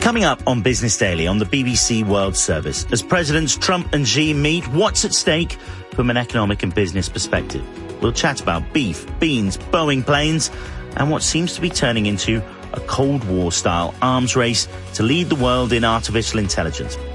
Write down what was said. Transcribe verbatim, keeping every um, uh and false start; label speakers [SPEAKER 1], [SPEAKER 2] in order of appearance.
[SPEAKER 1] Coming up on Business Daily on the B B C World Service, as Presidents Trump and Xi meet, what's at stake from an economic and business perspective? We'll chat about beef, beans, Boeing planes, and what seems to be turning into a Cold War-style arms race to lead the world in artificial intelligence.